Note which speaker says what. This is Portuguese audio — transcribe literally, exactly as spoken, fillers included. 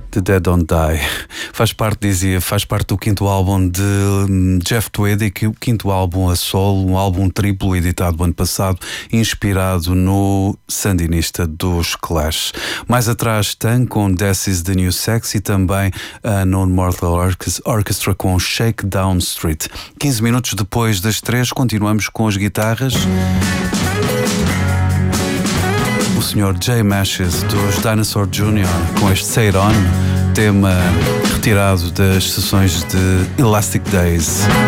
Speaker 1: The Dead Don't Die. Faz parte, dizia, faz parte do quinto álbum de Jeff Tweedy, que o quinto álbum a solo, um álbum triplo editado ano passado, inspirado no sandinista dos Clash. Mais atrás tem com This Is The New Sex e também a Non Mortal Orchestra com Shakedown Street. quinze minutos depois das três, continuamos com as guitarras. O senhor Jay Mashes dos Dinosaur Júnior com este Say It On, tema retirado das sessões de Elastic Days.